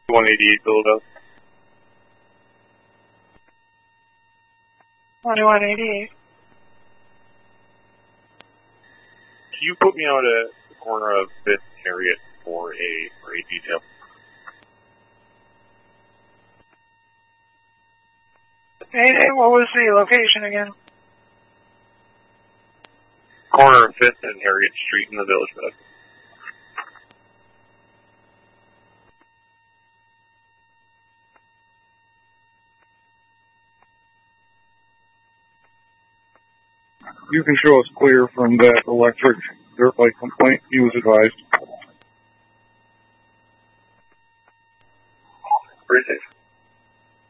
188 Philadelphia. 2188. Can you put me out at the corner of 5th and Harriet for a detail? Hey, what was the location again? Corner of 5th and Harriet Street in the Village Medical. You can show us clear from that electric dirt bike complaint. He was advised.